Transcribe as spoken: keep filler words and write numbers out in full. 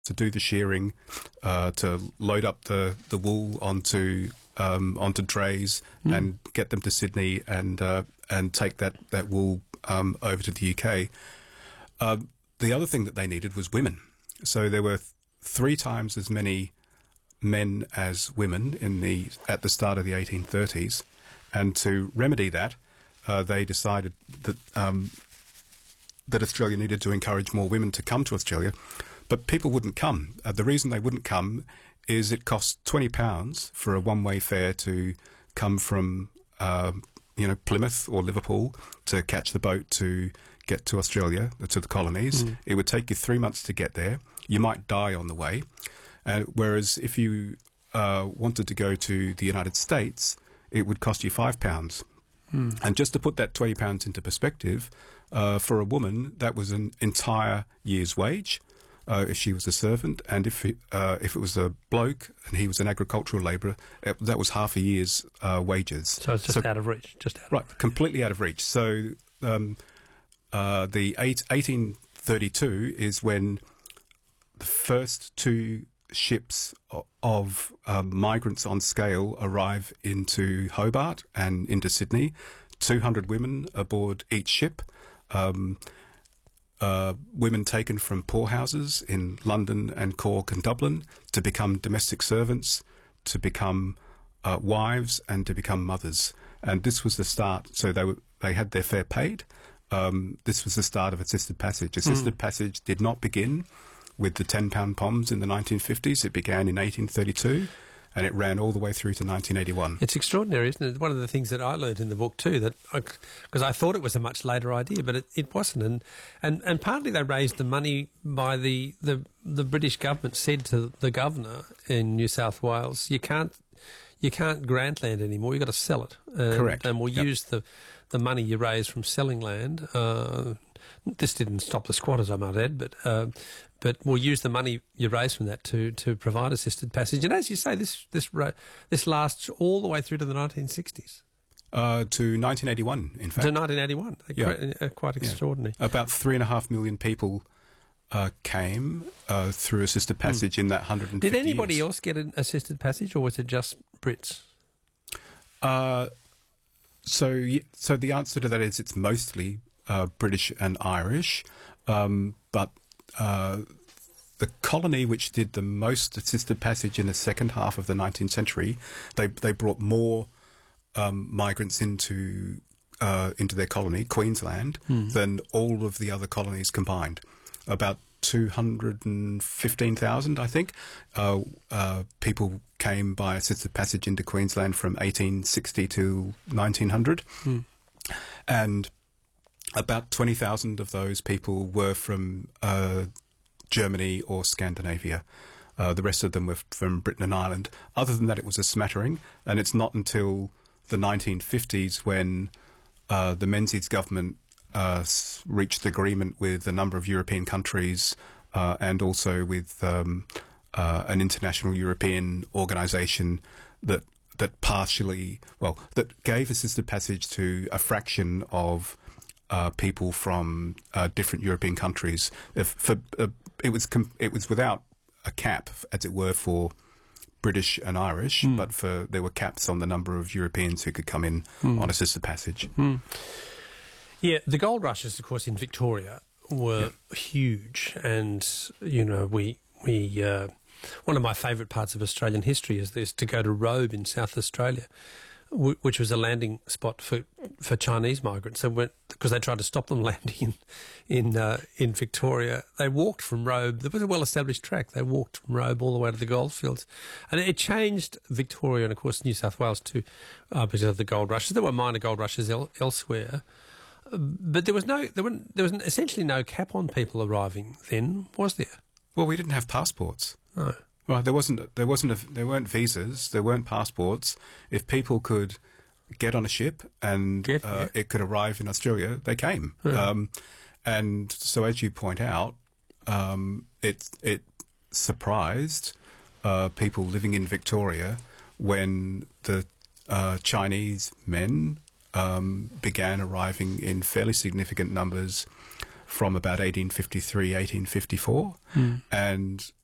to do the shearing, uh, to load up the, the wool onto um, onto drays mm. and get them to Sydney and uh, and take that that wool um, over to the U K. Uh, the other thing that they needed was women. So there were th- three times as many men as women in the at the start of the eighteen thirties, and to remedy that, uh, they decided that um, that Australia needed to encourage more women to come to Australia, but people wouldn't come. Uh, the reason they wouldn't come is it costs twenty pounds for a one-way fare to come from uh, you know Plymouth or Liverpool to catch the boat to get to Australia, to the colonies. Mm. It would take you three months to get there. You might die on the way. Uh, whereas if you uh, wanted to go to the United States, it would cost you five pounds. Mm. And just to put that twenty pounds into perspective, uh, for a woman, that was an entire year's wage uh, if she was a servant. And if it, uh, if it was a bloke and he was an agricultural labourer, it, that was half a year's uh, wages. So it's just so, out of reach. Just out Right, of reach. Completely out of reach. So um, uh, the eight, eighteen thirty-two is when the first two ships of um, migrants on scale arrive into Hobart and into Sydney. two hundred women aboard each ship. Um, uh, women taken from poorhouses in London and Cork and Dublin to become domestic servants, to become uh, wives and to become mothers. And this was the start. So they were, they had their fare paid. Um, this was the start of assisted passage. Assisted mm. passage did not begin with the ten pound poms in the nineteen fifties. It began in eighteen thirty-two and it ran all the way through to nineteen eighty-one. It's extraordinary, isn't it? One of the things that I learned in the book too, that because I, I thought it was a much later idea, but it, it wasn't. And, and and partly they raised the money by the, the, the British government said to the governor in New South Wales, you can't you can't grant land anymore, you've got to sell it. And, Correct. And we'll yep. use the, the money you raise from selling land. Uh, this didn't stop the squatters, I might add, but... Uh, But we'll use the money you raise from that to, to provide assisted passage. And as you say, this this this lasts all the way through to the nineteen sixties. Uh, to nineteen eighty-one, in fact. To nineteen eighty-one. Yeah. Quite, quite extraordinary. Yeah. About three and a half million people uh, came uh, through assisted passage mm. in that one hundred fifty Did anybody years. else get an assisted passage, or was it just Brits? Uh, so, so the answer to that is it's mostly uh, British and Irish, um, but... Uh, the colony which did the most assisted passage in the second half of the nineteenth century, they they brought more um, migrants into uh, into their colony, Queensland, mm. than all of the other colonies combined. About two hundred fifteen thousand, I think, uh, uh, people came by assisted passage into Queensland from eighteen sixty to nineteen hundred. Mm. And about twenty thousand of those people were from uh, Germany or Scandinavia. Uh, the rest of them were f- from Britain and Ireland. Other than that, it was a smattering, and it's not until the nineteen fifties when uh, the Menzies government uh, s- reached agreement with a number of European countries uh, and also with um, uh, an international European organisation that that partially, well, that gave assisted passage to a fraction of Uh, people from uh, different European countries. If for, uh, it was com- it was without a cap, as it were, for British and Irish, mm. but for there were caps on the number of Europeans who could come in mm. on assisted passage. Mm. Yeah, the gold rushes, of course, in Victoria were yeah. huge, and you know we we uh, one of my favourite parts of Australian history is this to go to Robe in South Australia, which was a landing spot for, for Chinese migrants. And because they tried to stop them landing in in, uh, in Victoria, they walked from Robe. There was a well-established track. They walked from Robe all the way to the goldfields, and it changed Victoria and, of course, New South Wales too, uh, because of the gold rushes. There were minor gold rushes el- elsewhere, but there was no there, were, there was essentially no cap on people arriving then, was there? Well, we didn't have passports. No. Right, there wasn't. There wasn't. A, there weren't visas. There weren't passports. If people could get on a ship and Get, uh, yeah. it could arrive in Australia, they came. Yeah. Um, and so, as you point out, um, it it surprised uh, people living in Victoria when the uh, Chinese men um, began arriving in fairly significant numbers from about eighteen fifty-three, eighteen fifty-four, mm. and